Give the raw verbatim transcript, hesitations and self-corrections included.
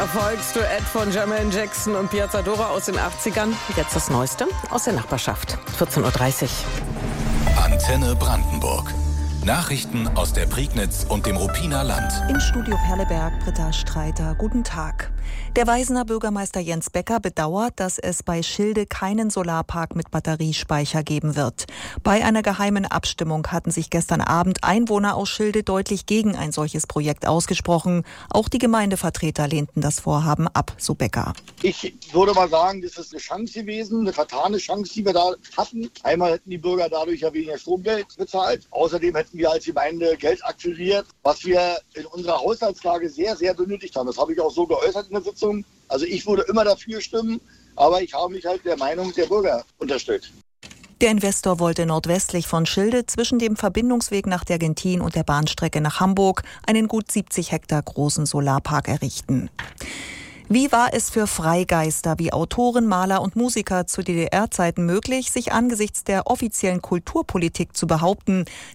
Erfolgsduett von Jermaine Jackson und Piazza Dora aus den achtzigern. Jetzt das Neueste aus der Nachbarschaft. vierzehn Uhr dreißig. Antenne Brandenburg. Nachrichten aus der Prignitz und dem Ruppiner Land. Im Studio Perleberg, Britta Streiter. Guten Tag. Der Weißener Bürgermeister Jens Becker bedauert, dass es bei Schilde keinen Solarpark mit Batteriespeicher geben wird. Bei einer geheimen Abstimmung hatten sich gestern Abend Einwohner aus Schilde deutlich gegen ein solches Projekt ausgesprochen. Auch die Gemeindevertreter lehnten das Vorhaben ab, so Becker. Ich würde mal sagen, das ist eine Chance gewesen, eine vertane Chance, die wir da hatten. Einmal hätten die Bürger dadurch ja weniger Stromgeld bezahlt. Außerdem hätten wir als Gemeinde Geld akquiriert, was wir in unserer Haushaltslage sehr, sehr benötigt haben. Das habe ich auch so geäußert in der Sitzung. Also ich würde immer dafür stimmen, aber ich habe mich halt der Meinung der Bürger unterstellt. Der Investor wollte nordwestlich von Schilde zwischen dem Verbindungsweg nach Dergentin und der Bahnstrecke nach Hamburg einen gut siebzig Hektar großen Solarpark errichten. Wie war es für Freigeister wie Autoren, Maler und Musiker zu D D R-Zeiten möglich, sich angesichts der offiziellen Kulturpolitik zu behaupten?